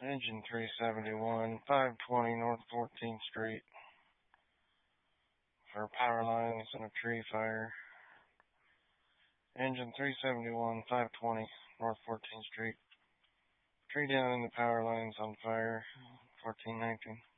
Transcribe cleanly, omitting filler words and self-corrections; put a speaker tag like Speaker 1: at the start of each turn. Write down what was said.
Speaker 1: Engine 371, 520 North 14th Street. For power lines and a tree fire. Engine 371, 520 North 14th Street. Tree down in the power lines on fire. 1419.